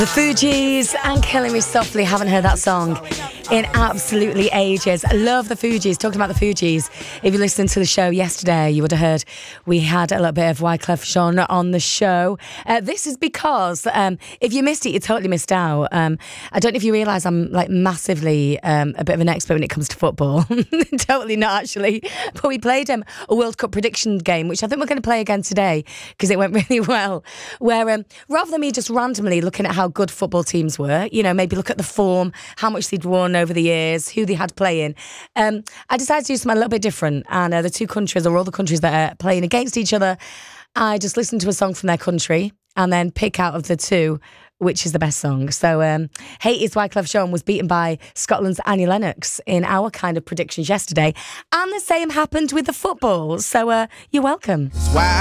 The Fugees and Killing Me Softly. Haven't heard that song in absolutely ages. I love the Fugees. Talking about the Fugees, if you listened to the show yesterday, you would have heard we had a little bit of Wyclef Jean on the show. This is because if you missed it, you totally missed out. I don't know if you realise I'm like massively a bit of an expert when it comes to football. Totally not, actually. But we played a World Cup prediction game, which I think we're going to play again today because it went really well, where rather than me just randomly looking at how good football teams were, you know, maybe look at the form, how much they'd won over the years, who they had playing, I decided to do something a little bit different. And the two countries, or all the countries that are playing against each other, I just listened to a song from their country and then pick out of the two which is the best song. So Hey Is Wyclef Jean was beaten by Scotland's Annie Lennox in our kind of predictions yesterday, and the same happened with the football. So you're welcome.